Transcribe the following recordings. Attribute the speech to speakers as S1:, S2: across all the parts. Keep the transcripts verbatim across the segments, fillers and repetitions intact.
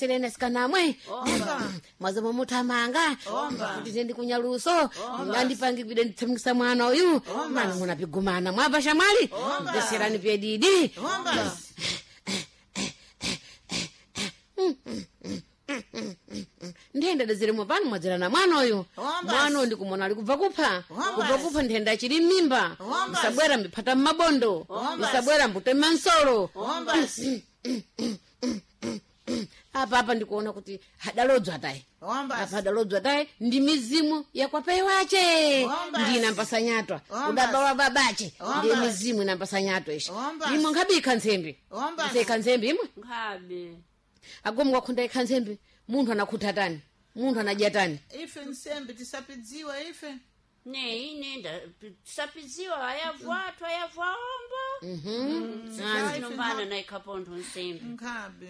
S1: ndibwereserene sikanamwe mwazomo mutamanga kuti ndi kunyaluso ngandipangibide nditsamikisa mwana uyu mwana munapigumana mwapa shamwali ndeserani pedidi ndenda daziremo pano mwadzerana mwana uyu mwana ndi kumona ali kubva kupha kubva kupha ndenda chiri mimba musabwera mbipata mabondo musabwera mbutema nsolo apa apa ndikuona kuti hadalodzwa tai apa hadalodzwa tai ndi mizimu yakwapai wache ndina mpasanyatwa udabawa babache ndi mizimu inampasanyatwa ishi imwe ngabi ikhanzembe ise ikhanzembe imwe
S2: ngabi
S1: agomwa khunda ikhanzembe munthu anakhutatani munthu anajatani
S3: ife nsembe tisapidziwa ife
S2: ne ine nda tisapidziwa ayavwatwa ayavwaombo
S1: mhm
S2: nombana na ikapondo nsembe
S3: ngabe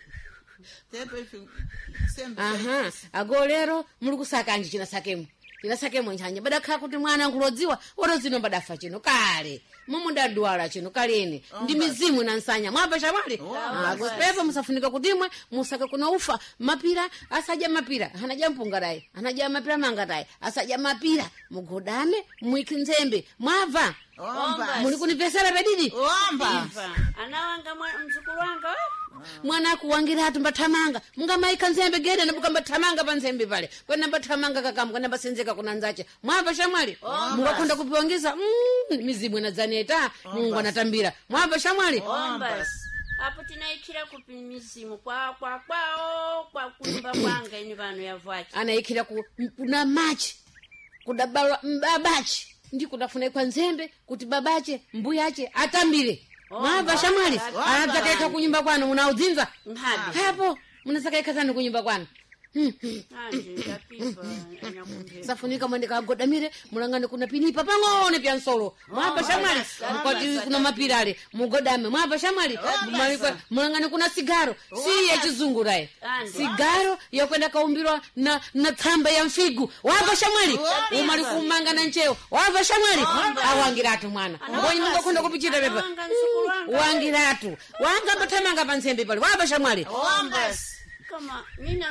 S3: tepe ife nsembe
S1: aha agolero muri kusakanje china sakemo china sakemo njanye badakhala kuti mwana ngulodziwa oro zino badafa chino kale mumu ndadwala chino kaleni ndi mizimu nansanya mwapa shamwali agopepa musafunika kutimwe musaka kuna ufa mapira asaja mapira hanaja mpungarai hanaja mapira mangatai asaja mapira mugodame muikinzembe mwava muli kunipesera pedidi
S3: omba
S2: anawanga mzukuru wanga
S1: mwana kuwangira hatu mbatamanga munga maika nzembe gede nabuka mbatamanga pa nzembe pale kwenda mbatamanga kakamu kwenda mbasenzeka kuna nzache mwapa shamwali munga konda kupiwangisa mm, mizimu na zaneta mungu anatambira mwapa shamwali
S2: ombas apo tinaikira kupi mizimu kwa kwa kwao kwa kunyumba kwanga ini vanu yavwachi
S1: anaikira ku kuna machi kudabala mbabachi ndi kudafuna kwa nzembe kuti babache mbuyache atambire mwapa shamwali anatakaika kunyumba kwanu munaudzinza
S2: ngabi
S1: hapo munasakaika sana kunyumba kwanu
S2: anje tapipa anyakunde
S1: safunika mwende kagodamire mulangane kuna pinipa pangone pya nsolo mwapa shamwali mkwati kuna mapirale mugodame mwapa shamwali mulangane kuna sigaro si ya chizungu rai sigaro yakwenda kaumbirwa na na tsamba ya mfigu wapa shamwali umali kumanga na ncheo wapa shamwali awangiratu mwana ngoni munga konda kupichita pepa wangiratu wanga batamanga pansembe pale wapa shamwali
S3: ombas
S2: kama nina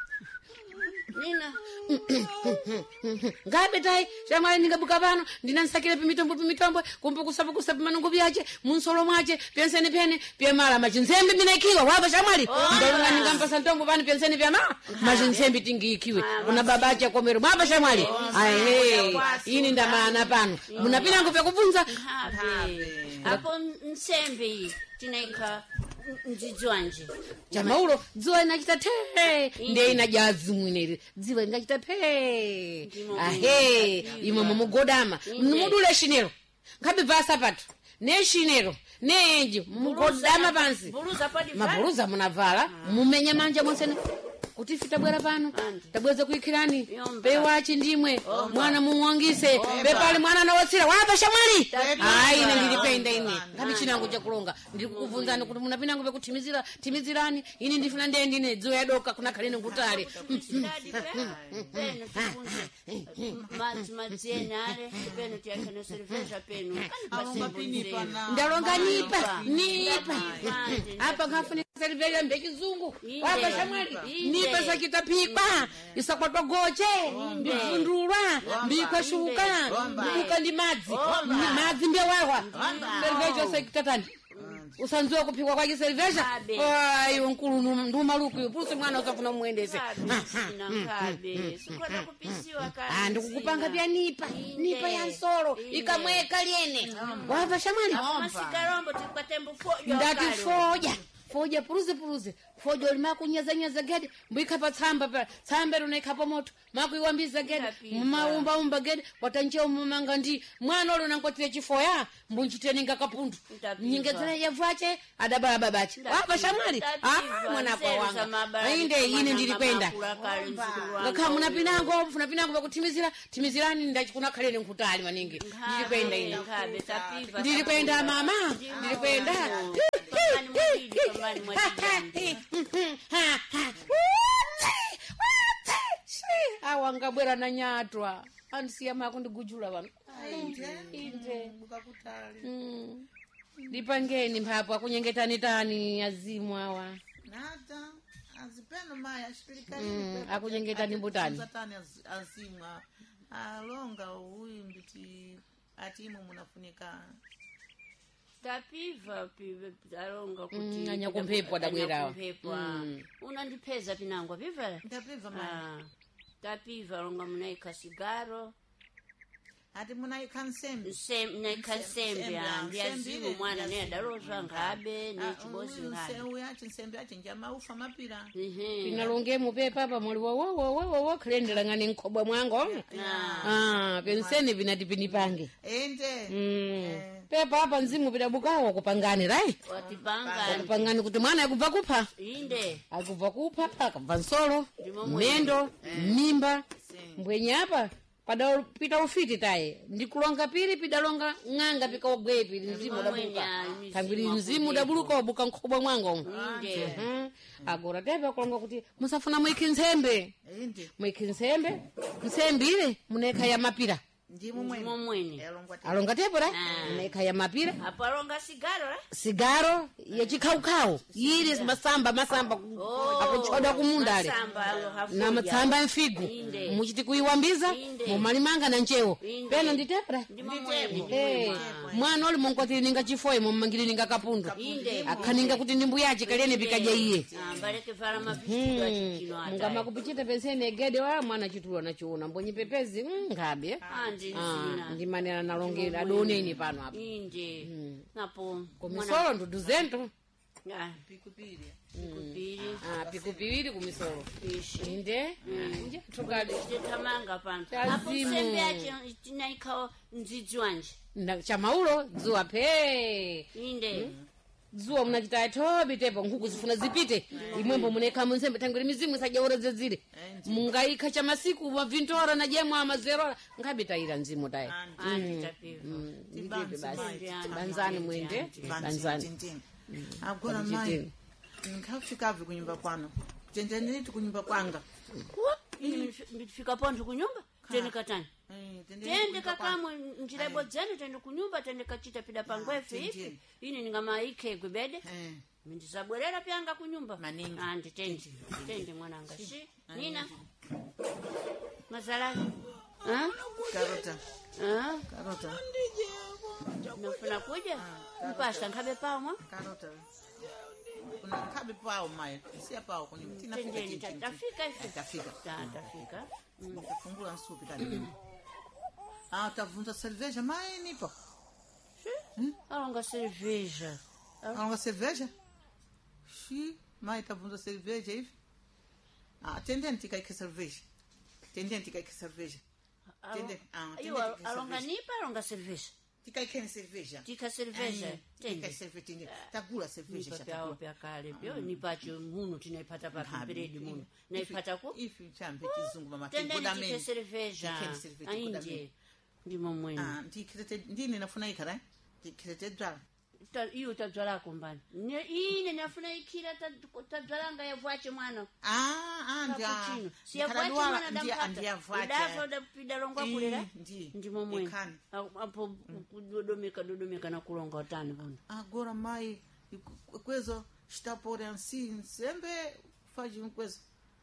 S2: nina
S1: ngabe tai shamwali ningabuka pano ndinansakire pimitombo pimitombo kumbe kusapu kusapu manungu byache munsolo mwache penseni pene pyemala machinzembe minakiwa wapa shamwali ndalunga ningampasa ntongo pano penseni pyama machinzembe tingikiwe kuna babacha komero mwapa shamwali ahe ini ndamana pano munapina ngopya kubvunza
S2: ngabe apo nsembe tinaika njidzwanje
S1: chamaulo dziwa inachita the ndiye inajazi mwineri dziwa ingachita the ahe imwe mugodama mudule shinero ngabe vasa pato ne shinero nenji mugodama pansi
S2: buruza padi
S1: maburuza munavala mumenya manja monsene kuti fita bwera pano tabweza kuikirani pewachi ndimwe mwana muwangise bepale mwana nawatsira wapa shamwali ai ine ndilipenda ine ngabe chinango chakulonga ndikukuvunzani kuti munapinango pekutimizira timizirani ini ndifuna ndendi ine dziwa yadoka kuna kalene ngutali
S2: madzi madziena ale peno tiyakana cerveja peno
S1: ndalonga nipa nipa apa ngafunika cerveja mbechizungu wapa shamwali nipa sakitapikwa isakwatwa goche mbivundulwa mbikwashuka mbuka ndi madzi madzi mbewawa cerveja sakitatani usanzwe kupikwa kwa cerveja ayo nkulu ndumaluku yupusi mwana usafuna muendese
S2: ngabe sikwata kupisiwa kali
S1: ah ndikukupanga pya nipa nipa ya nsolo ikamweka liene wava shamwali
S2: masikarombo tikwatembu fojo
S1: ndati foja foja puruze puruze foja limakunyaza nyaza gede mbika pa tsamba pa tsamba runaikapa moto makuiwambiza gede maumba umba gede watanjeo mumanga ndi mwana olo nankotire chifoya mbunchiteni ngakapundu nyingezana yavache adabala babache wapa shamwali ah mwana kwa wanga inde ine ndilipenda ngakha munapinango funapinango pakutimizira timizirani ndachikuna khalene nkutali maningi ndilipenda ine ndilipenda mama ndilipenda awangabwera na nyatwa ansiya mako ndigujula vanu inde
S3: mukakutali
S1: dipangeni mphapo akunyengetani tani azimu awa
S3: nata azipeno maya ashpilikalini
S1: Mm, akuchengetani mbutani.
S3: satani azimwa alonga uyu mbiti atimu munafunika
S2: tapiva pive alonga kuti
S1: Mm, anyakumphepo adabwerawa.
S2: Anyakumphepo,
S1: Mm.
S2: unandipeza pinangwa piva
S3: ndapiva maya
S2: Ah, tapiva alonga munaika sigaro
S3: ati munaika nsembe
S2: Nsem- naika nsembe
S3: Nsembe,
S2: ah,
S3: ah,
S2: ndiazimu
S3: nsembe
S2: mwana
S3: ile,
S2: ne
S3: ndiazimu.
S2: adalozwa ngabe ne chibozi ngabe
S3: uyu yachi nsembe yachi njamaufa mapira
S2: Ehe.
S1: pinalongemo pepapa muli wowowowowo khalendera ng'ani nkhobwa mwango
S2: Ah.
S1: Ah, penseni vinati pinipange
S3: ende
S1: Mm. pepa apa mzimu pidabukawo kupangani rai
S2: watipanga
S1: kupangani kuti mwana akubva kupha
S2: inde
S1: akubva kupha akubva nsolo
S2: Ndimo mwene.
S1: mendo mimba
S3: Sim.
S1: mbwenye apa padapita ufiti taye ndikulonga pili pidalonga ng'anga pikaobwe pili mzimu udabuka
S2: mwenya, mizimu
S1: kambiri mzimu
S2: akudepo.
S1: udabuluka wabuka nkhobwa mwango
S2: inde
S1: Mhm. agora tepe kulonga kuti musafuna muikhi nsembe
S3: ende
S1: muikhi nsembe nsembe ile munekha ya mapira
S3: ndimo
S2: ndimo
S3: mwene
S2: mwene
S3: elongwa
S1: alonga tepo ra
S2: Ah.
S1: munekha ya mapira
S2: apo alonga sigaro la
S1: sigaro yachikhawukhawu yili masamba masamba akuchoda kumunda ale
S2: masamba alo hafuja.
S1: na matsamba emfigu
S2: Inde.
S1: muchiti kuiwambiza
S2: Inde.
S1: mumalimanga na nchewo
S2: Inde.
S1: pena nditepra
S2: ndimo mwene
S1: Eh, mwana uli munkotili ninga chifoyi mummangili ninga kapundu
S2: Inde.
S1: akhaninga kuti ndimbu yace kalene pikadya iye
S2: Ah, mbaleke vala mapichiro achikino
S1: mungama
S2: ata
S1: kupichita penseni egede wa mwana chitulo nachiona mbonyi pepezi mm, ngabe
S2: andi
S1: Ah,
S2: nzina
S1: ndimanena nalongera adoneni pano apa
S2: inde napo
S1: kumisolo nduduzento
S2: Ah,
S3: pikupiri
S2: kupiri
S1: Ah, pikupiwiri kumisolo
S2: ishi
S1: inde nje tukali
S2: titamanga pano
S1: Tazimu.
S2: apo nsembe yache tinaikhawo ndzidzi wanje
S1: Na- chamaulo dzuwa phe
S2: inde
S1: dzuwa munachita thobi tepo nkhuku zifuna zipite imwembo munekha munsembe thangwiri mizimu isajauredzedzire mungaikha cha masiku mavintora na jemwa amazerora nkhabitayira mzimu taye
S2: andi tapiva
S1: ndipe basi
S2: Andi,
S1: banzani mwende banzani
S3: banzani agora mai nkhafikavi kunyumba kwano tendeniti kunyumba kwanga
S2: ndifika pontho kunyumba tende katani
S3: Eh, tendeni
S2: tende
S3: kunyumba kwanga.
S2: kakamwe njira ibodzeni tende kunyumba tende kachita pida pangwefe ife
S3: tendeni.
S2: ini ningamaikhe bede
S3: Eh,
S2: mindisabwerera pyanga kunyumba
S3: Maningi.
S2: andi tende tende mwananga si nina mazalani Ah?
S3: karota
S2: Ah?
S3: karota
S2: nafuna kuja mpasta nkhabe pamwa
S3: karota kuna khabe pawo mai siya pawo kunyumba tina fika
S2: tendeni
S3: chini, chini,
S2: tafika
S3: chini.
S2: ife
S3: tafika
S2: Ta- tafika Mm.
S3: tafungula nsupi tani ah tavunza cerveja mai nipo
S2: alonga cerveja
S3: alonga cerveja xi mai tavunza cerveja hivi ah tendeni tikaike cerveja tendeni tikaike cerveja Tende- ah, tende
S2: iwo
S3: tikaike
S2: alonga
S3: cerveja.
S2: nipa alonga cerveja
S3: tikaikeni cerveja
S2: tika cerveja
S3: Ai,
S2: tende
S3: tikaike cerveja tende tagula cerveja
S2: nipa pyawo
S3: chatagula
S2: pyakale pyo nipacho muno tinaipata pa peredi muno naipata ku
S3: ifi chambe chizungu mama
S2: tendeni
S3: kibudameni.
S2: tike cerveja
S3: Tikeni cerveja,
S2: ainje
S3: kibudameni.
S2: ndimo mwene
S3: Ah, ndikhirete ndine nafuna ikhala ndikhirete dzala
S2: Ta- iyo tadzwalako mbani Ne- ine nafuna ikhira tad- tadzwalanga yavwache mwana
S3: ah ah ndia
S2: Cappuccino. Siyavwache mwana
S3: ndia
S2: dampata
S3: ndia
S2: udafa
S3: vacha
S2: udapida longwa kulera
S3: ndi
S2: ndimo mwene
S3: Ikhani.
S2: A- apo kudodomeka dodomeka na kulonga utani vuno
S3: agora mai iku- kwezo xitapore ansi nsembe faji kwezo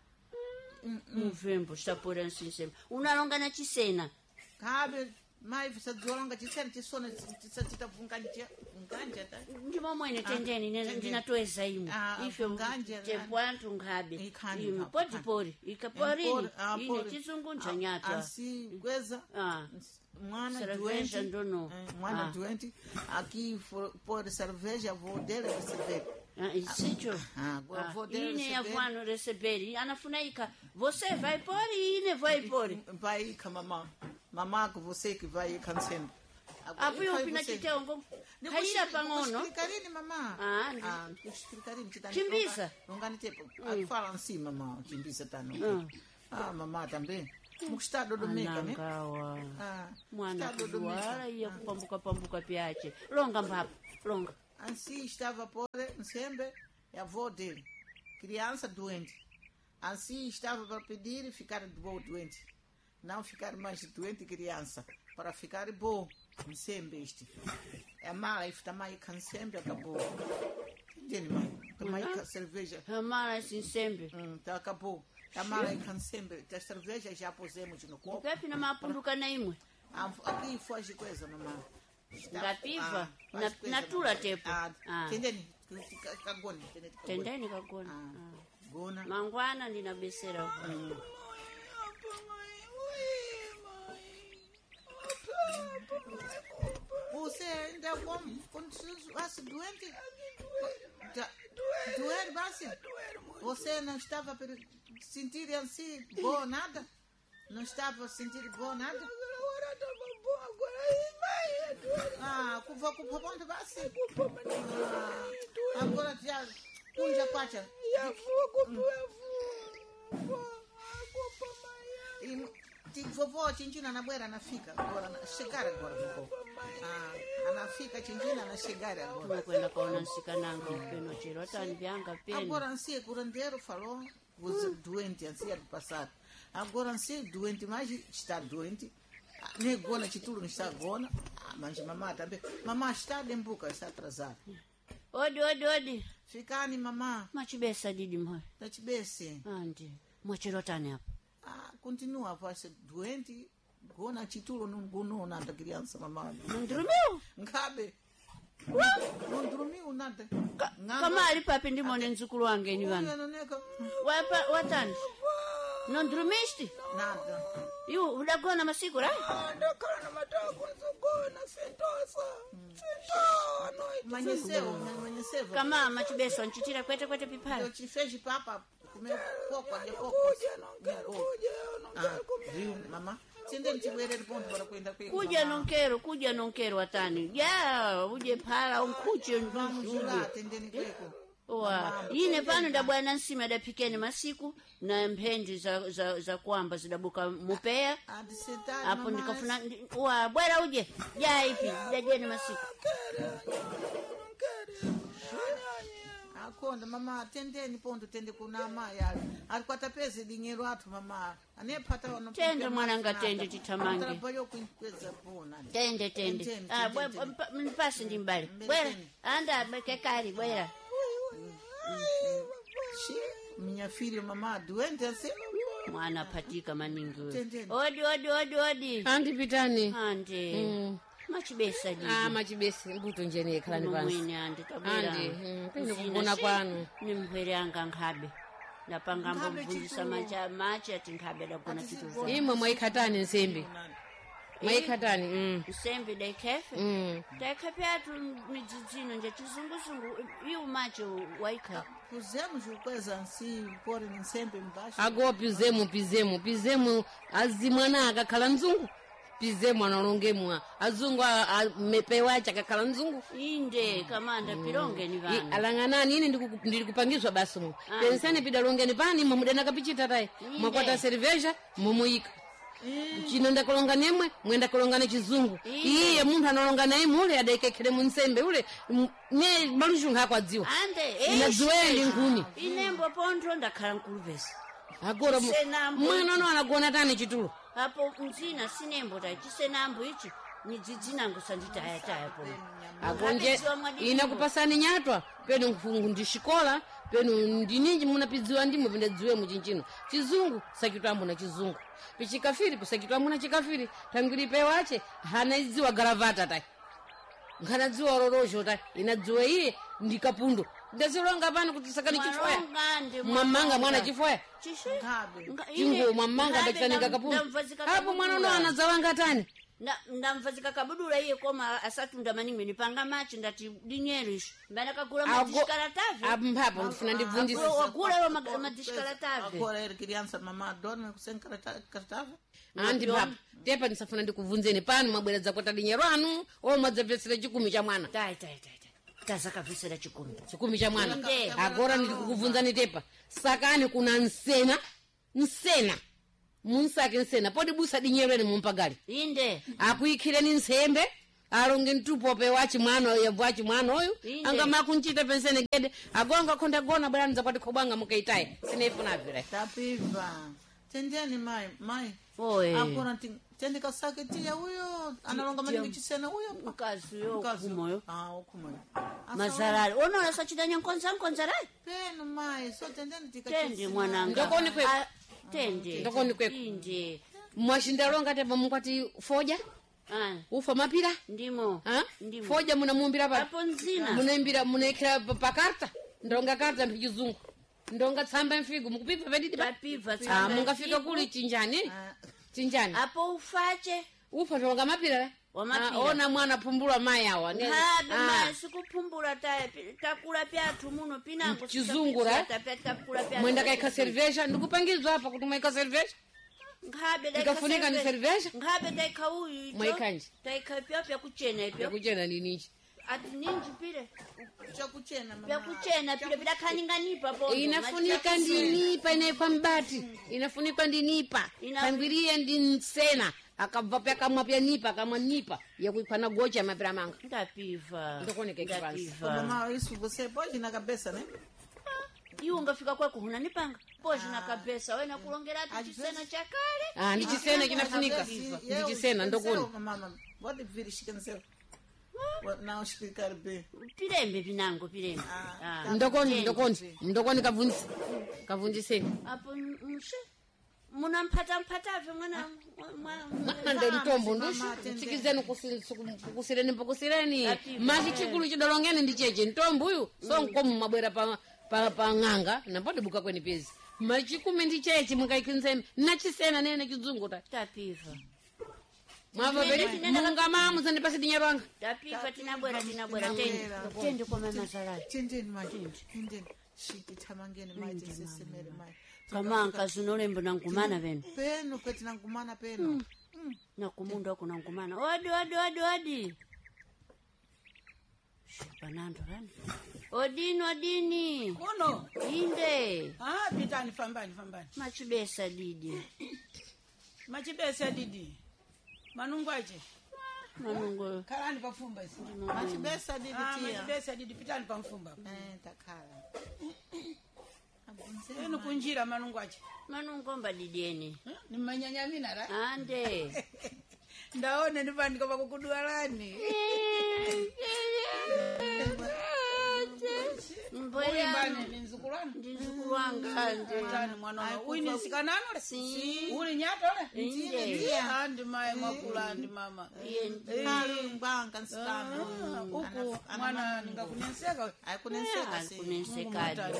S2: muvembo xitapora nsinsema unalonga na chisena
S3: kabe mai visadzolonga chisena chisona tisatita vunganja vunganja ta
S2: ndimo mwene tendeni ne-
S3: tendeni.
S2: ndinatoeza imwe
S3: Ah,
S2: ife
S3: nganje,
S2: tempo anthu nkhabe
S3: Ikhani,
S2: imwe
S3: ha,
S2: podipori ikaporini
S3: Pori, ah,
S2: ine
S3: pori.
S2: chizungu
S3: Ah,
S2: njanyatwa
S3: ansi kweza
S2: Ah.
S3: mwana
S2: Cerveja
S3: doente
S2: ndono.
S3: eh, mwana
S2: Ah.
S3: doente aqui for- pôr cerveja vou dele receber
S2: Ah, isicho
S3: Ah, agora
S2: Ah,
S3: vou dele
S2: ine
S3: receber
S2: yavwano reseberi anafunaika você vai pori ine vai pori
S3: vai com mamã mamá com você que vai cansando
S2: apo iwo pina chiteongo khaira pang'ono
S3: explicarini mamá
S2: Ah, ndi-
S3: ah explicarini chitani
S2: Chimbisa.
S3: ungani tempo fala assim mamá chimbisa tano
S2: Mm.
S3: ah mamá também mukustado domeka né
S2: anangawa
S3: ah
S2: mwana
S3: estado
S2: kuduwala iya
S3: domeka
S2: kupambuka pambuka pyache longa mpapo longa
S3: assim estava por sempre a avó dele criança doente assim estava para pedir e ficar boa doente não ficar mais doente criança para ficar boa sempre este é mala e também can sempre acabou entende mãe maika cerveja
S2: Amala sinsembe.
S3: hum, tá acabou tamara ikha nsembe ta cerveja já pusemos no copo
S2: Pepe na mapunduka na imwe.
S3: Ah, aqui foge coisa mamãe
S2: Ngapiva na natura tepo.
S3: ah
S2: Ah.
S3: tendeni kagona tendeni
S2: Tendeni kagona.
S3: ah gona
S2: Mangwana ndinabesera.
S3: Você ainda como quando você doente? Doer, Basi? Você não estava a sentir assim bom nada? Não estava a sentir bom nada?
S4: Agora estava bom, agora vai.
S3: Ah, culpa culpa bom, Basi? Ah, agora já punja pacha.
S4: Já vou culpa vou. Culpa mãe.
S3: E vovó Chinchina na boeira na fica agora chegar agora vovó. Ah, ana fica Chinchina na chegar agora.
S2: Kwenda kaona nsikananga upeno chero tanbyanga peni.
S3: Agora ansia curandeiro falou os doentes ansia do passado. Agora ansia doente mas está doente. Negona título não está agora. Mas mamãe também. Mamãe está dembuca está atrasada.
S2: Odi odi odi.
S3: Ficani mamãe.
S2: Machibesa didi mwa.
S3: Tá te besse.
S2: Andi. Mwachero tani hapo.
S3: Ah, continua a ser doente. Gona título não gonou nada criança mamãe.
S2: Não dormiu?
S3: Ngabe. Não dormiu nada.
S2: Kama alipapi ndimone nzukulu wange ni vana. Wapa watani? Non dormiste?
S3: Nada.
S2: Yu udagona masiku ra?
S4: Ndakhala na matako nzogona sentosa. Sento noite.
S3: Amanheceu, amanheceu.
S2: Kama machibesa nchitira kwete kwete pipala.
S3: Eu te fez papa comer pouco, de pouco.
S4: Kuja não quero kuja, eu não
S3: Ah,
S4: quero comer.
S3: viu, mamãe? Sendeni chibwere ponto para kwenda kwenda.
S2: Kuja nonkero, kuja nonkero watani. Ya, uje pala unkuje
S3: Vamos
S2: ndugu.
S3: lá, tendeni kweko.
S2: Wa, ine pano ndabwana nsima dapikeni masiku na mpendi za za, za kwamba zidabuka mupeya.
S3: Ah, de sentar.
S2: Hapo ndikafuna ndi- wa bwera uje. Ya ipi, dajeni masiku.
S3: Akonda mama tendeni ponto tende kuna maya. Alikwata pesa dinheiro atu mama. Anepata wana.
S2: Tende mwananga tende titamange.
S3: Trabalhou com coisa boa.
S2: Tende tende.
S3: Tende,
S2: Ah,
S3: tende,
S2: bwe
S3: tende.
S2: mpa- mpasi ndimbali.
S3: Mbele
S2: Bwera,
S3: tende.
S2: anda bekekari bwera.
S3: Minha filha mama doente assim.
S2: Mwana patika maningi we.
S3: Tendeni.
S2: Odi odi odi odi.
S1: andipitani
S2: Ande.
S1: Mm.
S2: Machibesa didi.
S1: ah machibesi mbuto njene khalani pansi
S2: Mwini andi tabwera.
S1: Andi, mm, pene
S2: Zina
S1: kugona
S2: shi-
S1: kwanu.
S2: Ni mhwere anga nkhabe. Napanga
S3: Nkhabe
S2: mbomvundisa
S3: chitulu.
S2: macha macha ati nkhabe dagona
S3: Ati
S2: chitu
S3: sibona.
S2: za.
S1: imwe mwaikhatani nsembe mwaikhatani mm.
S2: Nsembe daikefe.
S1: mm.
S2: Daikefe atu midzidzino nje chizunguzungu. Iu macho waika.
S3: Pusemos coisa assim, pôr sempre embaixo.
S1: ago pizemu pizemu pizemu azimwana akakhala mzungu pizemu analongemwa azungu a- a- mepewacha akakhala mzungu
S2: Inde kamanda pilonge ni
S1: I-
S2: vana.
S1: alang'anani ine ndiku- ndilikupangizwa basi mu
S2: Ah.
S1: penseni pidalongeni pani mumudena kapichita tayi
S2: Inde.
S1: mwakwata cerveja mumuyika chino ndakulongana imwe mwenda kulongana chizungu
S2: Inde.
S1: iye munthu analongana imwe ule adaikekhele munsembe ule m- ne malushunga akwadziwa
S2: Ande.
S1: inadziweli nkhuni
S2: Inembo pontho ndakhala nkulupesa.
S1: agora mu-
S2: Senambo.
S1: mwana no anagona tani chitulo
S2: Hapo mzina sinembo ta chisenambo ichi ni dzidzinangu sanditaya taya po.
S1: akonje
S2: Akapidziwa mwadidi
S1: ine
S2: mwe.
S1: kupasani nyatwa penu mfungu ndixikola penu ndininji munapidziwa ndimwe pindadziwe muchinchino chizungu sakitwambo na chizungu pichikafiri pisakitwambo na chikafiri tangiri pewache hanaidziwa garavata tai nkhanadziwa rorozho tai inadziwa iye ndikapundo ndazilonga pano kuti sakani chifoya
S2: Marongande,
S1: mwamanga mwana chifoya
S2: Chishi?
S3: Ngabe.
S2: Nga-
S1: chingu
S2: ine-
S1: mwamanga
S2: ngabe
S1: dakitanika
S2: ndam-
S1: kapundo
S2: ndamvazika
S1: hapo mwana no
S2: kabudula.
S1: anadzawanga tani
S2: Nda- ndamvazika kabudula iye koma asatunda manimwe nipanga machi ndati dinyerisho mbana kagula
S1: Ago-
S2: madishikalatave
S1: ampapo ndifuna ndibvundise
S2: wagula yo mag- madishikalatave.
S3: Agora ele criança mamá dorme sem cartava.
S1: andi papa tepa ndisafuna ndikubvunzeni pano mwabweredza kwata dinyero anu o mwadzabvesera chikumi cha mwana
S2: tai tai tai tai tazakabvisira chikumi
S1: chikumi cha mwana
S2: Inde.
S1: agora ndikukubvunzani tepa sakani kuna nsena nsena munsake nsena podi busa dinyerweni mumpagali
S2: inde
S1: akuikhireni nsembe alonge mtupope wachi mwana yebvu wachi mwana oyu
S2: Inde.
S1: angama kunchita pensene gede agonga konda gona bwana nzakwati khobanga mukaitaye sinefuna vira
S3: Tá piva. Tendeni mãe, mãe.
S2: oe
S3: Agora tem tendeka sake tiya huyo analonga maningi chisena huyo
S2: mkazi yo
S3: Mkazi.
S2: kumoyo
S3: ah okumoyo
S2: mazarari ona sachidanya nkonza nkonzarai
S3: peno mai so tendeni tika
S2: tendi mwananga
S1: Ndokoni kwe-
S2: Ah, tendi
S1: Ndokoni kwe-
S2: inde
S1: mwashindalonga tepa mukwati foja
S2: ah
S1: ufa mapira
S2: ndimo
S1: ha
S2: ndimo
S1: foja munamumbira pa
S2: apo nzina
S1: munaimbira munaikira pa pa karta ndonga karta mpijizungu ndonga tsamba mfigu mukupipa pedidi pa
S2: tapiva
S1: ah
S2: tsamba
S1: mungafika
S2: mfigu.
S1: kuli chinjani
S3: Ah,
S1: chinjani
S2: apo ufache
S1: ufa ndonga mapira
S2: Wa mapira.
S1: Ah, ona mwana pumbula mai awa ne-
S2: habe
S1: ah.
S2: ma sikuphumbula taye pi- takula pyathu muno pinango
S1: Chizungu, ra?
S2: takula pyathu
S1: mwenda kaika cerveja ndikupangizwa apa kuti mwaika cerveja
S2: ngabe
S1: Tikafunika ni cerveja?
S2: ngabe taika uyu icho
S1: Mwaikanji?
S2: taika pyo pyakuchena ipyo
S1: yakuchena ninichi
S2: ati ninji pile
S3: chakuchena mama
S2: pyakuchena pile pidakhaninganipa po
S1: inafunika ndinipa inaikwa mbati inafunikwa ndinipa
S2: Ina-
S1: pangwirie ndinsena akabva pyakamwa pyanipa akamwa nipa yakuiphana gocha mapira manga
S2: ndapiva
S1: Ndokoneka ikipansi.
S2: ndapiva
S3: mama isu você pode na cabeça né
S2: iwe ungafika kwako huna nipanga poji na kabesa wena kulongera ati
S3: Às
S2: chisena
S3: vezes-
S2: chakale
S1: ah ndichisena chinafunika ndichisena ndokoni
S3: mama pode vir esquecer não explicar bem
S2: pilembe pinango pilembe
S3: Ah.
S2: Ah.
S1: ndokoni
S2: Change.
S1: ndokoni ndokoni kavunjise kavunjiseni
S2: apo mshe muna mpata mpatavyo mwana
S1: ande mtombo ndushu
S3: Mama, atende.
S1: tsikizeni kukusireni pokusireni
S2: Ati-
S1: machi chikulu chidolongeni ndicheche ntombo uyu so nkomu mabwera pa pa pa ng'anga nampoti buka kweni pezi machikumi ndicheche mukaikinzeni nachisena nene chizungu ta
S2: tapiva
S1: mwava
S2: Nene
S1: peri
S2: tinena-
S1: munga muzandipasi dinyarwanga
S2: tapiva tinabwera tinabwera tendi
S3: Tinabwera.
S2: tendi kwa mama salari
S3: tendeni mai tendeni shiki thamangeni mai tisesemere mai
S2: kamanka zinolembo nangumana venu
S3: peno kweti nangumana peno
S2: nakumunda ako nangumana odi odi odi odi panando vani odini odini
S4: Uno.
S2: inde
S4: Ah, pitani fambani fambani.
S2: machibesa didi
S4: Machibesa didi. Manungwaje.
S2: manungo
S4: Karani pafumba isi.
S3: machibesa
S4: Ah,
S3: divitia
S4: machibesa didi pitani pamfumba.
S3: eh takhala
S4: Enu kunjira manungwaje.
S2: manungomba didieni
S4: Eh, Ni manyanyamina ra.
S2: ande
S4: Ndaone ndipandika pakukudwalani.
S2: mboya
S4: Ulimbane ni nzukulani.
S2: ndinzikulwanga nde
S4: Tani mwana wa. Uyi ni nsikanano le.
S2: Si.
S4: Uli nyato le.
S2: inde
S4: Andi mae mwakula andi mama.
S2: Iye-
S3: ngwanga nsikana
S4: Huku mwana ningakunyeseka we.
S3: aikunenseka si
S2: kunensekadi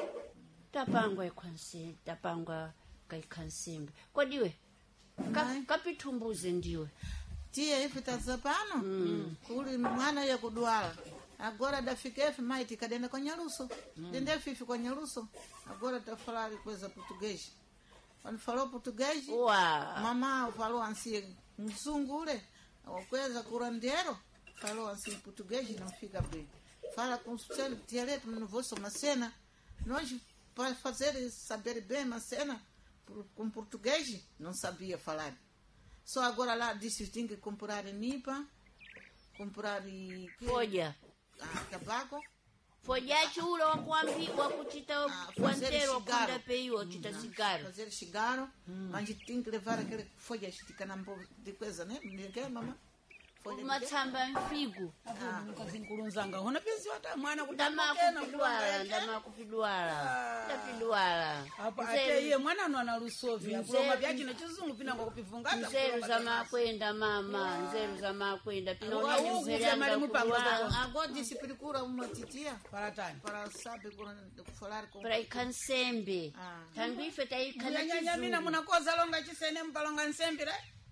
S2: tapangwa ikwanse tapangwa kaikhansimbe kodiwe Ka- kapitumbuze ndiwe
S3: tiye ife taza pano kuli mwana ya kudwala agora dafika ife mai tikadenda kwa nyaluso dende fifi kwa nyaluso agora tafalali kweza português quando falou português
S2: wa
S3: mama falou assim mzungu ule wakweza curandero falou assim português não fica bem fala com o seu dialeto não vou somar cena nós para fazer saber bem uma cena por- com português não sabia falar só agora lá disse tem que comprar nipa comprar e-
S2: foja
S3: ah, tabaco
S2: fojachi ule wakuambi wakuchita
S3: Ah, fazer
S2: wantero
S3: cigarro.
S2: wakunda peiwo wachita sigaro
S3: fazer cigarro mas tem que levar aquele folha estica na mbo de coisa né ninguém mama folha de-
S2: matsamba mfigu
S4: Mukazinkulunzanga. Hona pezi wata mwana
S2: ndamakupidwala
S4: kutapokena.
S2: ndamakupidwala ndapidwala
S4: Apo ate iye mwana anu ana lusovi. Akuloma vyaki na chizungu pina kwa kupivungata.
S2: nzeru za makwenda mama nzeru za makwenda
S4: Wa ugu vya malimu pango zako.
S3: agora disse procura uma titia
S4: Paratani.
S3: para saber quando falar com
S2: para ikhansembe
S3: Ah.
S2: tangu ife taikhana
S4: Nyanyamina munakoza longa chisene mpalonga nsembire.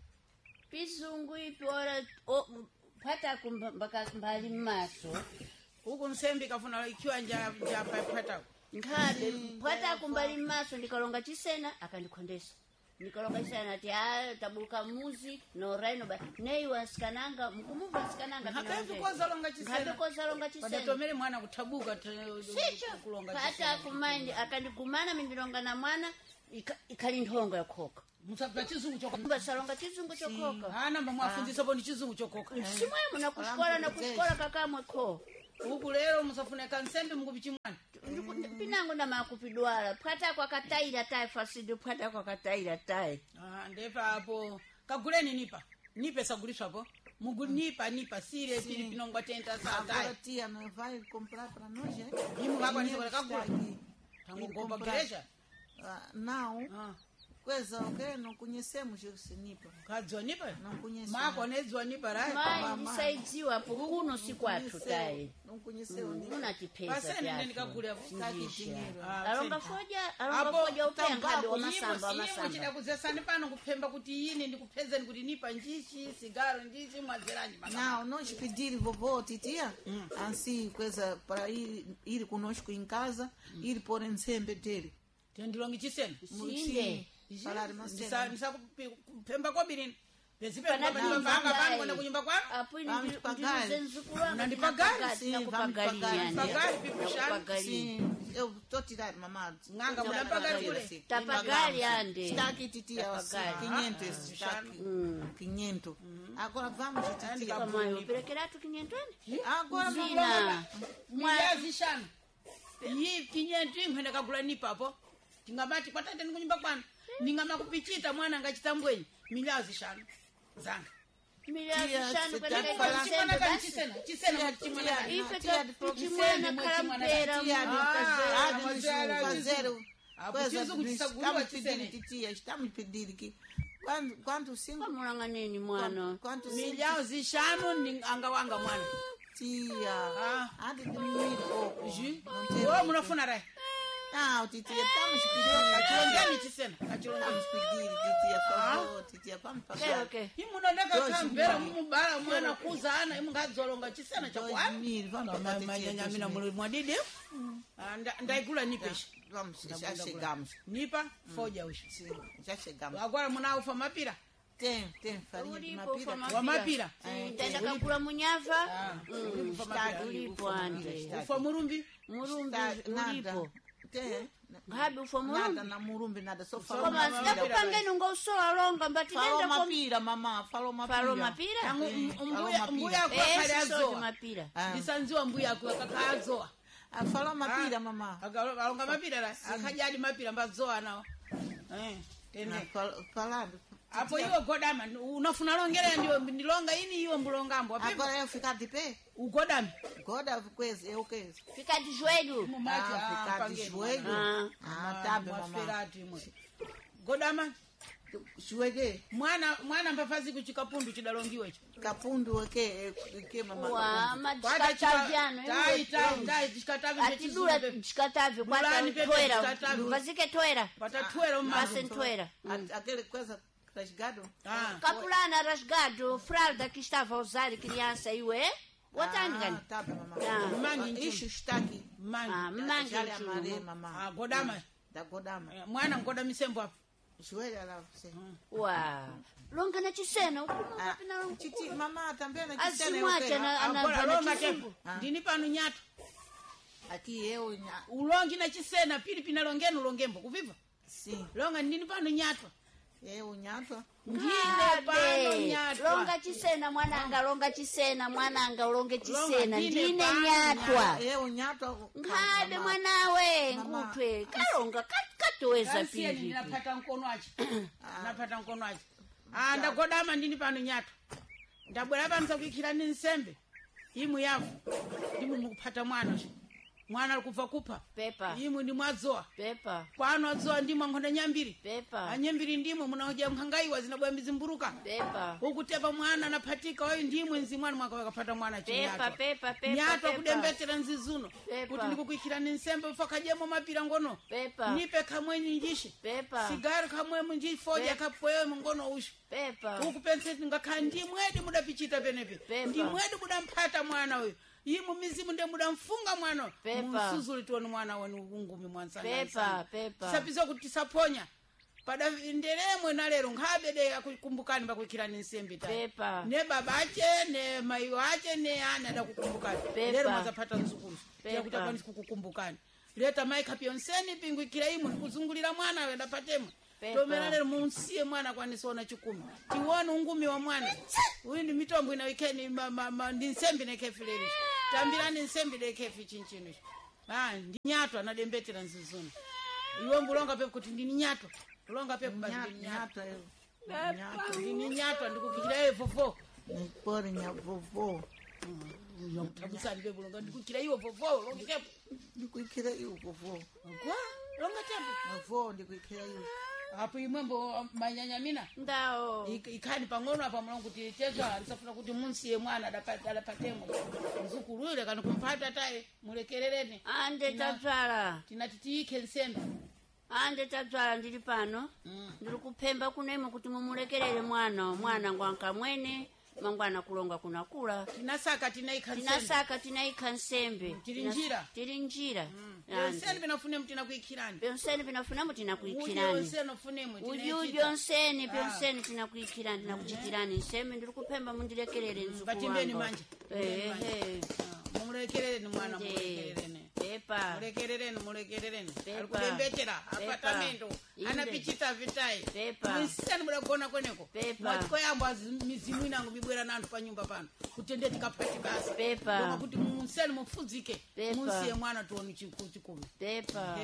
S2: pizungu ipi ora o- phata kumbaka mbali mmaso
S4: Huku nsembi kafuna ikiwa nja nja pata.
S2: nkhabe phata kumbali mmaso ndikalonga chisena akandikhondesa ndikalonga chisena ati a tabuka muzi noraino ba nei wasikananga mukumuva wasikananga
S4: Hakaetu koza longa
S2: nkhabe
S4: chisene.
S2: kozalonga chisena
S4: Padatomere mwana kutabuka
S2: sicho
S4: kulonga
S2: phata
S4: chisene.
S2: kumaindi akandigumana mindilonga na mwana ika- ikali nthongo yakhoka
S4: Musapita chizungu choko.
S2: basalonga chizungu chokhoka
S4: Hana mba mwafundisa bo ni chizungu chokoka.
S2: simwemo nakuskola nakuskola kakamwe kho
S4: Huku lero musafuneka nsembi mukubichimwana.
S2: Ndiku- pinango ndamakupidwala phata kwa kataira tayi fasidi phata kwa kataira tayi
S4: Ah, ndepa hapo kaguleni nipa nipe sagulishwapo mugu nipa nipa sire pili pinongwa tenta
S3: Agora
S4: sata
S3: tia não vai comprar para nós, é?
S4: Imu hapa
S3: Dinheiro
S4: nisa
S3: está
S4: kagula
S3: aqui.
S4: tangu
S3: Ir
S4: gomba
S3: comprar.
S4: gereja
S3: Ah, não,
S4: ah
S3: coisa, ok? Não conhecemos esse nipa.
S4: kadzwa nipa
S3: Não conheço.
S4: mako nedzwa nipa rai
S2: mai ndisaidziwa po kuno sikwathu tayi
S3: Não conheceu o nipa.
S2: unatipeza
S4: paseni nene
S2: pyathu
S4: nikagulya
S3: Está aqui dinheiro.
S2: alonga foja alonga foja upengabe wamasamba
S4: chida
S2: wamasamba
S4: kuzesani pano kupemba kuti ini ndikupezeni kuti nipa njichi sigaro njichi mwazeranji
S3: Não, nós pedir vovô, titia, assim, coisa, para ir, ir conosco em casa, ir pôr em sempre dele.
S4: tendilongi chisena
S2: Sinde.
S3: Falar mais
S4: ndisa ndisa kupemba kobirini pezipe
S2: Pana
S4: panga
S2: kunyumba
S4: panga
S2: gai.
S4: kwenda kunyumba kwa
S2: apo
S3: Vamos
S2: ndiuze
S3: pagar.
S2: mzukulu wangu
S4: Unandipagali?
S3: Sim, vamos pagar.
S4: Pagali, pipushani.
S3: Sim, eu estou tirando, mamãe.
S4: Nganga, munapagali kule?
S2: Tapagali ande.
S3: Está aqui, titia,
S2: Tapagali.
S3: quinhentos, esse está aqui. quinhentos. Agora vamos, titia.
S2: kamayo perekeratu kinyentweni
S3: Agora vamos.
S2: zina
S4: miyazi shanu yi kinyentu imwene kagula nipapo tingamati kwatate ndikunyumba kwanu ningama kupichita mwana ngachitambwenyi miyazi shanu zanga
S2: milazishanu
S3: Tia,
S2: kwenye
S4: chimwana kani
S2: basi
S4: chisena chisena
S3: Tia,
S4: chimwana
S3: tia,
S4: kani
S2: ife
S3: Tia,
S2: tuchimwana
S4: tia,
S2: kalampera
S3: Tia,
S4: Ah,
S3: ah,
S4: mazera,
S3: fazer
S4: Ah,
S3: coisa,
S4: preciso que segura
S3: estamos
S4: a tia, né?
S3: pedindo, titia, estamos pedindo que quando, quando cinco,
S2: kwamulanganeni mwana
S3: quanto cinco,
S4: miyazi shanu ni angawanga mwana
S3: tia,
S4: Ah.
S3: há de diminuir pouco.
S4: ji
S3: Não tem
S4: wo
S3: jeito.
S4: munafuna rai
S3: Não, titia, estamos pedindo,
S4: kachilongeni chisena kachilongeni
S3: estamos pedindo, titia, por favor, titia, vamos
S2: okay
S3: pagar.
S2: okay
S4: imunodeka
S3: Dois
S4: kambera
S3: mil.
S4: mumubala mwana kuzana imungadzolonga chisena
S3: Dois
S4: chakwana
S3: mil, vamos pagar, titia,
S4: manyanyamina
S3: dois mil.
S4: mwadidi Ah, nda- ndaigula nipesha
S3: Vamos, já chegamos.
S4: nipa foja usha
S3: Sim, já chegamos.
S4: agora munaufa mapira
S3: Tem, tem farinha de
S2: ulipo
S3: mapira.
S2: ufa
S4: wa mapira
S2: taenda kakula munyava
S4: Ah, ulipo
S3: Está
S4: mapira.
S3: aqui,
S2: ulipo
S3: ufa
S2: ande.
S3: mapira, está
S4: ufa
S3: aqui.
S4: murumbi
S2: murumbi
S3: Está- nada.
S2: ulipo
S3: Tem.
S2: ngabe ufa
S3: Nada
S2: murumbi
S3: na murumbi, nada, só falou
S2: koma
S3: mapira.
S2: sidakupangeni ungosola longa mbati
S3: Falou
S2: tenda kom
S3: mapira, mamá, falou mapira.
S2: falo mapira
S4: Tangu
S3: Sim,
S4: m-
S3: falou
S4: mbuya
S3: mapira.
S4: mbuya kwa
S2: eh
S4: kale
S2: sisoje
S4: azoa
S2: mapira
S3: Ah,
S4: lisanziwa mbuya kwa kaka azoa
S3: ah, falou mapira, mamá.
S4: akalonga mapira la akajadi mapira mbazoa nawo eh
S3: Ah,
S4: tene
S3: fal- Falando.
S4: apo iwo godama unafuna longere ndio ndilonga ini iwo mbulongambo apipa
S3: Agora eu ficar de pé?
S4: ugodami
S3: Goda, coisa, eu que
S2: fika de joelho
S4: mumaji
S3: Ah, ficar de joelho.
S2: Ah.
S3: Ah, tá bem, mamá.
S4: mwaferati mwe godama
S3: Joelho,
S4: mwana mwana mpafazi kuchikapundu chidalongiwe icho
S3: capundo, o que, o que, mamá?
S2: wa madikatavyano
S4: tai tai tai chikatavi
S2: atidula chikatavyo kwata
S4: Bulani pepe
S2: toera
S4: chikatavyo.
S2: vazike toera
S4: patatwera
S2: base
S4: mmazo
S2: toera
S3: A- Aquele coisa rasgado.
S4: ah
S2: kapulana rasgado fralda que estava a usar criança iwe watani
S3: Ah,
S2: gani
S3: tá bem, mamá.
S2: Ah.
S4: Mangi nchini.
S3: Isso está aqui.
S4: mmangi
S2: ah mmange
S3: Já lhe amarei,
S2: mchunu
S3: mamá.
S4: ah godama
S3: Da Godama.
S4: Eh, mwana ngoda misembo apo
S3: Joelho lá, você.
S2: wa longa na chisena
S3: Ah,
S2: ukulunga
S3: Titi, mamá, também na
S2: azimwacha na
S4: agora
S2: anava
S4: longa
S2: na
S4: tepo
S2: chisungu
S3: Ah.
S4: ndini pano nyato
S3: Aqui eu, nha-
S4: ulongi na chisena pili pina longeni ulongembo kuviva
S3: sim.
S4: longa ndini pano nyato
S3: Eu, nhato.
S4: ndine pano
S2: Ngabe,
S4: nyatwa
S2: longa chisena mwananga longa chisena mwananga ulonge chisena
S4: ndine
S2: ndine
S4: pano
S2: nyatwa
S3: Eu, nhato.
S2: ngabe mwanawe
S3: Mama.
S2: ngutwe kalonga kat- katoweza
S4: Kansieni
S2: pivi
S4: ndinapata mkono wache ndinapata mkono wache ah ndagodama ndini pano nyato ndabwera pano sakuikhira ni nsembe imu yavu ndimu mukupata mwana uchi mwana alikubva kupha
S2: pepa
S4: imu ndi mwadzowa
S2: pepa
S4: kwano adzowa ndimwe nkhonda nyambiri
S2: pepa
S4: anyambiri ndimwe munaoja mkhangaiwa zinabwera mizimburuka
S2: pepa
S4: ukutepa mwana anaphatika wayo ndimwe nzimwani mwaka wakapata mwana
S2: pepa
S4: chinyatwa
S2: pepa pepa
S4: nyatwa
S2: pepa
S4: kudembetera nzizuno
S2: Pepa.
S4: kuti ndikukuikhirani nsembe mfakajemo mapira ngono
S2: pepa
S4: nipe kamweni njishi
S2: pepa
S4: sigari kamwemu njifoja
S2: Pepa.
S4: kapwewe mungono ushu
S2: pepa
S4: ukupenseti ngakhala ndimwedi mudapichita penepe
S2: Pepa.
S4: ndimwedi mudamphata mwana uyu imu mizimu nde mudamfunga mwana
S2: Pepa.
S4: musuzuli tioni mwana wani ungumi mwansanga
S2: pepa pepa
S4: tisapiza kuti tisaponya pada ndelemwe nalero nkhabede akukumbukani pakuikhirani nsembe ta
S2: Pepa.
S4: ne babache ne mai wache ne ana adakukumbukani
S2: Pepa.
S4: lero mwazaphata mzukulu
S2: Pepa.
S4: kuti akwanisi kukukumbukani leta mai kapyonseni pingwikira imwe kuzungulira mwana wenda patemo
S2: Pepa.
S4: tomera lero munsiye mwana akwanisiona chikumi tiwone ungumi wa mwana uyu ndi mitombo inawikeni ma- ma- ma- ndi nsembe nekefilerishi tambirani nsembe lekefi chinchino ah ndi nyato anadembetera nzizuni iwe mbulonga pepe kuti ndini nyato ulonga pepe basi
S3: Nhato,
S4: ndini nyato
S3: nhato, eu.
S4: ndini nyatwa ndikukira ye fofo
S3: Nikpori nyavovo.
S4: nokuthabisani bebulonga ndikukira iwo fofo longa tempo
S3: Ndikuikira iwo vovo.
S4: kwa longa tempo
S3: Mavo ndikuikira iwo.
S4: apo imwembo manyanyamina
S2: Ndao.
S4: Ik- ikhani pang'ono apa mulongo kuti teza alisafuna kuti munsiye mwana adapa- adapatemo mzukuluile kana kumpata taye mulekerereni
S2: Ande
S4: Tina-
S2: tadzala.
S4: tinati tiyikhe nsembe
S2: Ande tadzala ndili pano. Ndiri kupemba kunemo kuti mumulekerere mwana, mwana ngwanka mwene, mangwana kulonga kunakula.
S4: tinasaka tinayikha nsembe
S2: Tinasaka tinaikha nsembe.
S4: Tili
S2: Tinas-
S4: njira.
S2: Tili njira.
S4: yonseni
S2: Ande.
S4: pinafunemu tinakuikhirani
S2: Byonseni binafunamo
S4: udyo
S2: tinakuikhirani.
S4: yonseni ofunemu
S2: Uyu byonseni byonseni tinakuikhirani tinakuchitirani nsembe ndiri kupemba mundilekerere nzuku
S4: Batimbeni
S2: wanga.
S4: manje.
S2: Eh eh.
S4: mumulekerereni mwana
S2: Nde.
S4: mulekerereni
S2: Pepa.
S4: mulekerereni mulekerereni
S2: Pepa.
S4: alikulembetera
S2: Pepa.
S4: apartamento
S2: Inde.
S4: anapichita vitai
S2: Pepa.
S4: mwisani mudagona kweneko
S2: Pepa.
S4: matiko yambo azi mizimu inangu mibwera nanthu panyumba pano kutende tikapati basi
S2: Pepa.
S4: Koma kuti museni mupfuzike
S2: Pepa.
S4: musiye mwana tuoni chikumi
S2: Pepa.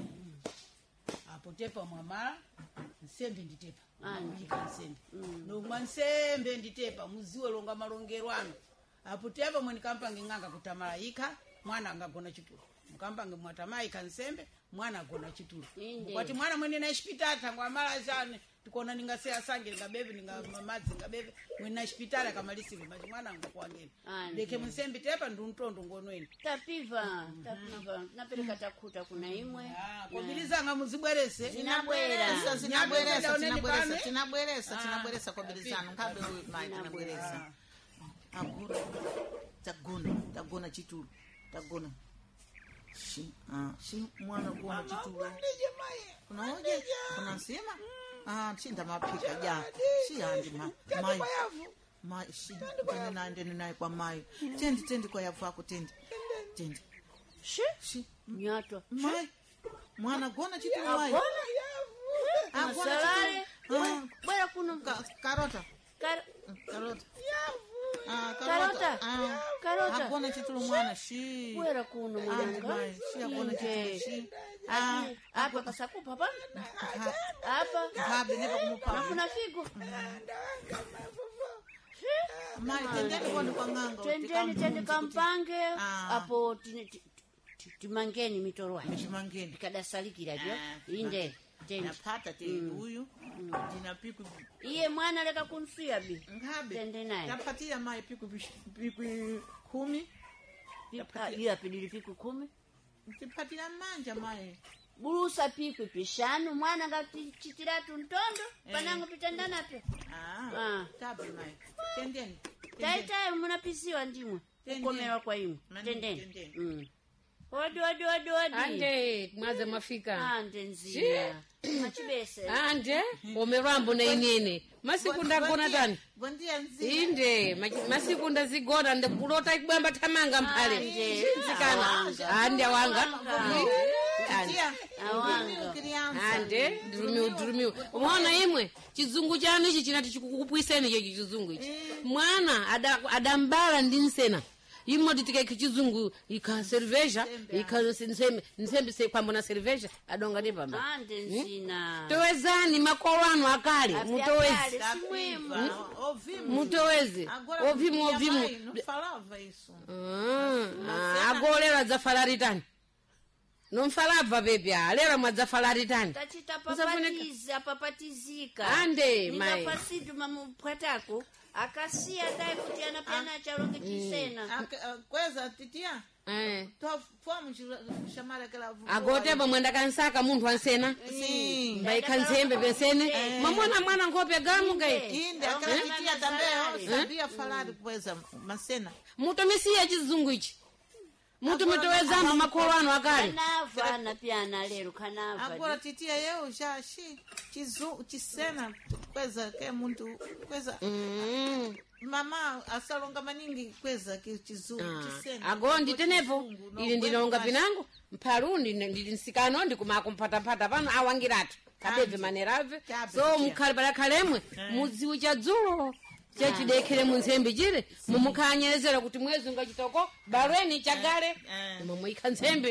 S4: apo tepa mwamala nsembe nditepa
S2: Andi.
S4: ika nsembe nomwa nsembe nditepa muziwe longa malongero ano apo tepa mwenikampange ng'anga kutamala ika mwana angagona chitulo mukampange mwatama ika nsembe mwana agona chitulo
S2: Inde.
S4: kwati mwana mwene na hospitali tangu amala zane tikona ningaseya sange ngabebe ninga mamadzi ngabebe mwene na hospitali akamalisire maji mwana angakwangeni
S2: Andi.
S4: leke msembe tepa nduntondo ngonweni
S2: Tapiva, tapiva. Napereka takuta kuna imwe.
S4: Ah, kwabilizanga muzibwerese
S2: Zinabwera.
S3: Tinabweresa, tinabweresa,
S4: Nyambe
S3: tinabweresa,
S4: pane.
S3: tinabweresa,
S4: Ah.
S3: tinabweresa kwabilizana. Ngabe uyu mai tinabweresa. Agora tagona, tagona chitulo. Tagona. Shi, ah, shi mwana kuona chitulo. Kuna hoje, kuna nsema. Ah, chinda mapika ja. Shi handi ma. Mai. Mai shi. Tena naende naye kwa mai. Tendi tendi kwa yavu ako tendi. Tendi.
S2: Shi.
S3: Shi.
S2: Nyatwa.
S3: Mai. Mwana gona chitulo mai. Ah, gona
S2: Masalale.
S3: chitulo. Ah,
S2: Bwera kuno.
S3: Ka- karota.
S2: Kar-
S3: Karota. Ah,
S2: Karota.
S3: Ah,
S2: Karota.
S3: Hakuna chitulo mwana shi.
S2: Bwera kuno
S3: Ah,
S2: mwananga.
S3: mai, shi hakuna
S2: Inde.
S3: chitulo shi. Ah,
S2: Ati, apa pasakupa pa?
S3: ha-
S2: Apa?
S3: habe nipa kumupa.
S2: Hakuna figo.
S3: Mai tendeni kwani kwa nganga.
S2: Tendeni tende kampange
S3: Ah.
S2: apo tine- ti- ti- timangeni mitoro wacho.
S3: Mishimangeni.
S2: Ikadasalikira byo.
S3: Ah.
S2: Inde. Tende.
S3: Napata te huyu. Dina piku.
S2: Iye mwana leka kunsuya bi.
S3: Ngabe.
S2: Tende naye.
S3: Tapatia mai piku bish- piku kumi.
S2: Ah, iya pidili piku kumi.
S3: Tipatia manja mai.
S2: Bulusa piku pishanu mwana ngati chitiratu ntondo panango pitandana pe.
S3: Ah.
S2: Ah.
S3: Tabi mai. Tendeni.
S2: Taitaye munapisiwa ndimwe.
S3: Tendeni.
S2: Kukomerwa kwa imwe.
S3: Mani,
S2: Tendeni.
S3: tendeni.
S2: Mm. Odi odi odi odi.
S1: ande mwaze mafika
S2: Ande nzira. Machibese.
S1: ande omerwambo na inene masiku ndagona tani
S3: Bondia nzima.
S1: inde machi- masiku ndazigona ndikulota kubamba tamanga mphale
S2: Ande.
S1: sikana
S2: Awanga.
S1: ande awanga Ande.
S3: Tia.
S2: Awanga.
S3: Ukirianza.
S1: ande ndirumiwe ndirumiwe umaona imwe chizungu chanu ichi chinati chikukupwiseni ichi chizungu ichi mwana ada- adambala ndi nsena imwe titikaikha chizungu ikha cerveja ikha nsembe nsembe sekwambo na cerveja adonga ndi pamba
S2: Ande nzina.
S1: towezani makolo anu akale mutowezi
S3: Tapiva. Ovimu.
S1: mutowezi
S3: Agora
S1: ovimu
S3: minha
S1: ovimu
S3: mãe não falava isso.
S1: Ah, ah, agora adzafalaritani nomfalabva bebi alera mwadzafalaritani
S2: Tachita
S1: Usafuneka-
S2: papatiza papatizika.
S1: Ande, mai.
S2: Ningapasidu mamupwatako. Akasiya dai kuti anapana charonge chisena.
S3: A, a coisa, titia,
S1: Eh.
S3: tô, fomos chamar aquela vovó.
S1: agotepa mwenda kansaka munthu ansena
S3: Sim.
S1: mbaikha nsembe pensene mamona mwana nkhope gamu gai
S3: Ainda, aquela titia também ó, sabia falar coisa, macena.
S1: mutomisiya chizungu ichi mutu mitowezambo makolo anu akale
S2: Kanava na piana lero kanava.
S3: Agora, titia, eu já achei tizu, tisena, coisa que é muito, coisa,
S1: Mm.
S3: mamá, asalonga maningi, coisa que tizu, tisena.
S1: ago nditenepo ili ndinonga pinango mphalundi ndili nsikano ndikumako mphatapata pano awangiratu kapeve manerave
S3: Kabe,
S1: so
S3: tia.
S1: mukhale palakhalemwe mudziwu cha dzulo chachidekhere munsembe chire mumukhanyerezera kuti mwezi ungachitoko balweni chagale
S3: Eh.
S1: koma muikha nsembe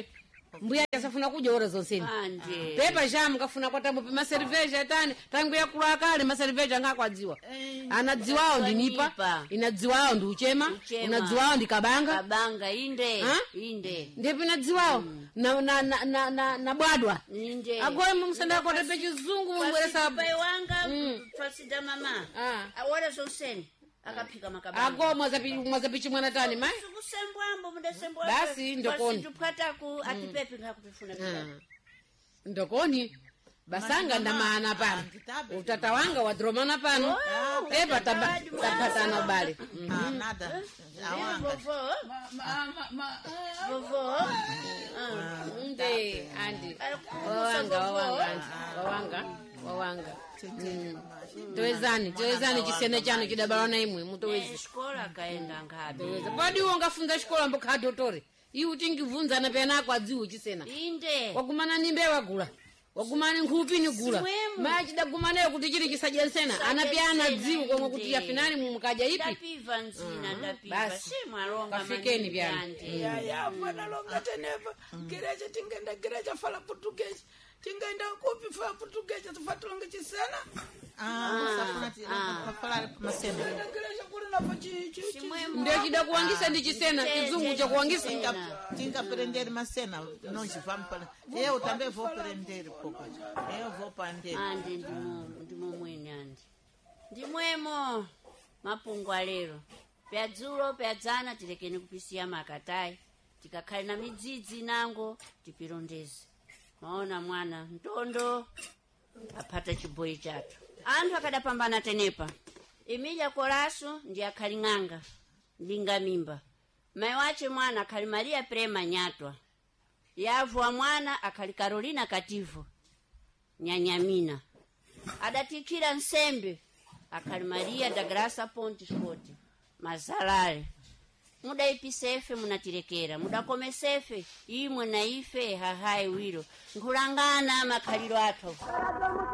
S1: mbuya asafuna kudya ora zonseni
S2: ande
S1: pepa jamu kafuna kwatambo pe maserveja tani tangu ya kula kale maserveja ngakwadziwa anadziwao ndi nipa inadziwao ndi uchema
S2: Uchema.
S1: unadziwao ndi kabanga
S2: kabanga inde
S1: Ha?
S2: inde
S1: ndipo inadziwao na na na na, na, na bwadwa
S2: inde
S1: agoye mumsanda kwa tepe chizungu mungweresa
S2: pai wanga
S1: Mm.
S2: fasida mama
S1: Ah.
S2: awara zonseni akaphika makabanga
S1: ago mwazapi mwazapichi mwana tani mai
S2: sikusembwambo mudasembwa
S1: Basi, ndokoni.
S2: tupataku atipepi ngakupifuna
S1: Ah. ndokoni basanga ndamaana pano utata wanga wadromana pano pepa taba- tapatana bale
S3: Ah, nada awanga
S2: vovo
S4: Ma- ma- ma- eh,
S2: vovo
S1: nde andi wawanga wawanga andi wawanga wawanga towezani towezani chisene chanu chidabalana imwe mutowezi
S2: escola akaenda ngabe
S1: kodi iwo ngafunza xikola mbokhala dotore iwe tingivunzana penako adziwo chisena
S2: inde
S1: wagumana ni mbewa wagula wagumana nkhupi ni gula
S2: Simwemu.
S1: maya chidagumaneyo kuti chili chisadyensena anapyana dziwo komwe kuti yafinani mumukadya ipi
S2: ndapiva nzina ndapiva
S1: basi.
S2: simwalonga
S1: Kafikeni pyano.
S4: ya ya fana longa teneva gereja tingenda gereja fala português tingenda kupi fa português tufatulonga chisena
S3: ah safuna ti pa falar masema
S4: tingenda gereja kuri napo chi chi chi-
S2: simwemu
S1: ndio chidakuwangisa ndi chisena chizungu chakuwangisa
S3: tinga tinga prender masena nós vamos para eu também vou prender pouco eu vou prender
S2: andi ndimo ndimo mwene andi ndimwemo mapungu alero pyadzulo pyadzana tilekeni kupisiya makatayi tikakhale na midzidzi nango tipilondeze maona mwana ntondo aphata chiboyi chathu anthu akadapambana tenepa imilya kolaso ndi akhali ng'anga ndinga mimba mayi wace mwana akhali maria prema nyatwa yavua mwana akhali carolina kativo nyanyamina adatikhira nsembe akhali maria da graça ponte scott mazalale mudaipisefe munatirekera mudakomesefe imwe na ife hahayi wiro nkhulangana makhaliro athu